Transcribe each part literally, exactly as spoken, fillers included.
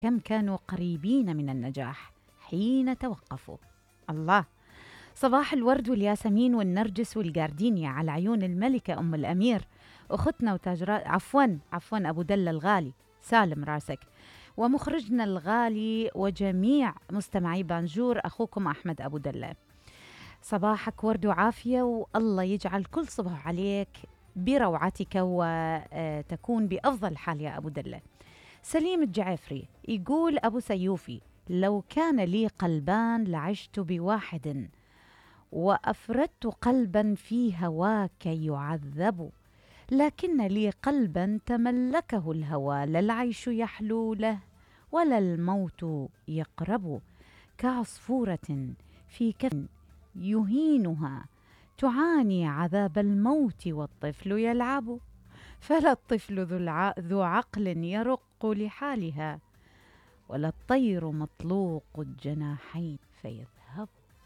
كم كانوا قريبين من النجاح حين توقفوا. الله. صباح الورد والياسمين والنرجس والجاردينيا على عيون الملكة أم الأمير، أختنا وتاج را... عفوا عفوا أبو دلة الغالي، سالم راسك، ومخرجنا الغالي وجميع مستمعي بانجور، أخوكم أحمد أبو دلة. صباحك ورد وعافية، والله يجعل كل صبح عليك بروعتك وتكون بأفضل حال يا أبو دلة. سليم الجعفري يقول أبو سيوفي: لو كان لي قلبان لعشت بواحد، وأفردت قلبا في هواك يعذب، لكن لي قلبا تملكه الهوى، لا العيش يحلو له ولا الموت يقرب، كعصفورة في كف يهينها تعاني عذاب الموت والطفل يلعب، فلا الطفل ذو, الع... ذو عقل يرق لحالها، ولا الطير مطلوق الجناحين فيذهب.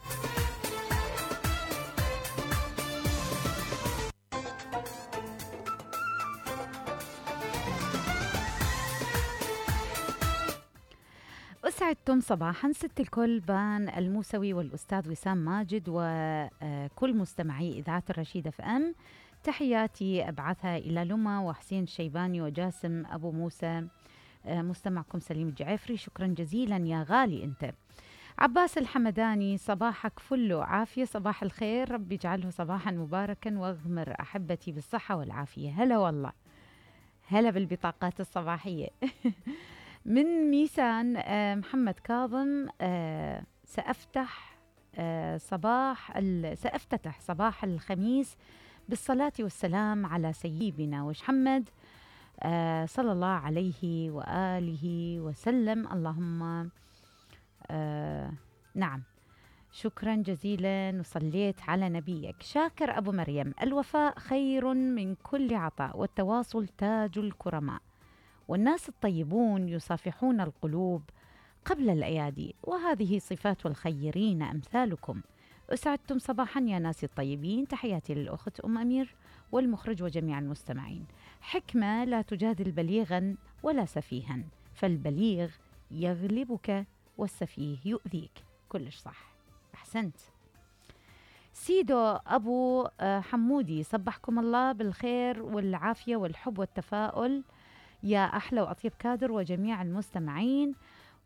أسعدتم صباحا ست الكل بان الموسوي والأستاذ وسام ماجد وكل مستمعي إذاعة الرشيد اف ام. تحياتي أبعثها إلى لما وحسين الشيباني وجاسم أبو موسى. مستمعكم سليم الجعفري، شكرا جزيلا يا غالي أنت. عباس الحمداني: صباحك فل عافية، صباح الخير، رب يجعله صباحا مباركا واغمر أحبتي بالصحة والعافية. هلا والله، هلا بالبطاقات الصباحية. من ميسان آه محمد كاظم: آه سأفتح آه صباح سأفتتح صباح الخميس بالصلاة والسلام على سيدنا ومحمد آه صلى الله عليه وآله وسلم. اللهم آه نعم، شكرا جزيلا وصليت على نبيك. شاكر أبو مريم: الوفاء خير من كل عطاء، والتواصل تاج الكرماء، والناس الطيبون يصافحون القلوب قبل الأيادي، وهذه صفات الخيرين أمثالكم. أسعدتم صباحا يا ناس الطيبين، تحياتي للأخت أم أمير والمخرج وجميع المستمعين. حكمة: لا تجادل بليغا ولا سفيها، فالبليغ يغلبك والسفيه يؤذيك. كلش صح، أحسنت. سيدو أبو حمودي: صبحكم الله بالخير والعافية والحب والتفاؤل يا أحلى وأطيب كادر وجميع المستمعين.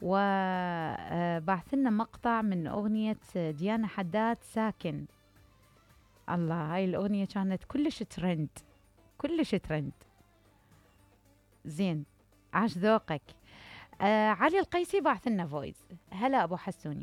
وبعث لنا مقطع من أغنية ديانا حداد ساكن. الله، هاي الأغنية كانت كلش ترند، كلش ترند. زين، عاش ذوقك. آه علي القيسي بعث لنا فويس. هلا أبو حسوني.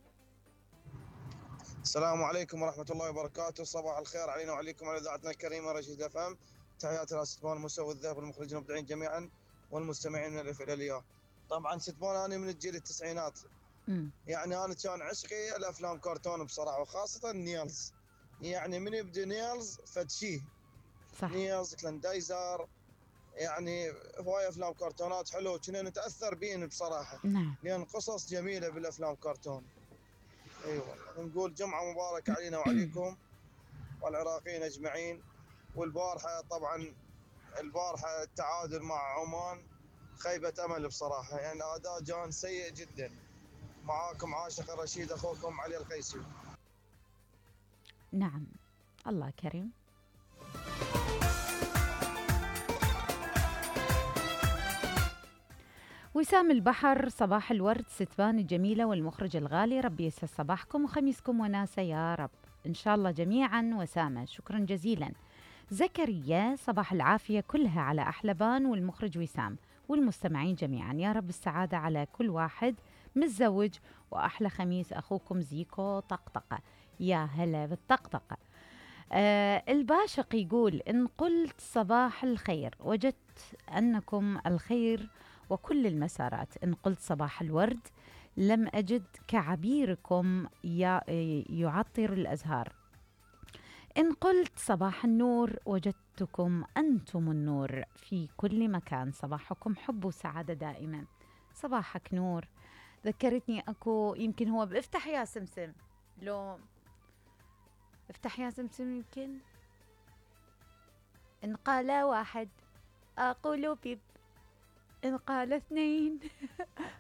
السلام عليكم ورحمة الله وبركاته، صباح الخير علينا وعليكم على إذاعتنا الكريمة رشيد اف ام. تحياتي لستبون المسوي الذهب والمخرجين المبدعين جميعا والمستمعين من الألف إلى الياء. طبعا ستبون أنا من الجيل التسعينات، م. يعني أنا كان عشقي الأفلام كرتون بصراحة، وخاصة نيلز. يعني من يبدأ نيلز فتشيه، صح. نيلز كلندايزر، يعني هواي أفلام كرتونات حلوة كنا نتأثر بين بصراحة، نعم. لأن قصص جميلة بالأفلام كرتون. ايوه، نقول جمعه مباركه علينا وعليكم والعراقيين اجمعين. والبارحه طبعا البارحه التعادل مع عمان خيبه امل بصراحه، يعني اداء كان سيء جدا. معاكم عاشق الرشيد اخوكم علي القيسي. نعم، الله كريم. وسام البحر: صباح الورد ستبان الجميلة والمخرج الغالي، ربي يسعد صباحكم وخميسكم وناسة يا رب إن شاء الله جميعا. وسامة: شكرا جزيلا. زكريا: صباح العافية كلها على أحلبان والمخرج وسام والمستمعين جميعا، يا رب السعادة على كل واحد متزوج، وأحلى خميس أخوكم زيكو طقطقة. يا هلا بالطقطقة. آه الباشق يقول: إن قلت صباح الخير وجدت أنكم الخير وكل المسارات، إن قلت صباح الورد لم أجد كعبيركم يعطر الأزهار، إن قلت صباح النور وجدتكم أنتم النور في كل مكان، صباحكم حب وسعادة دائما. صباحك نور. ذكرتني أكو، يمكن هو بافتح يا سمسم، لو افتح يا سمسم يمكن. إن قال واحد أقول بيب، إن قال اثنين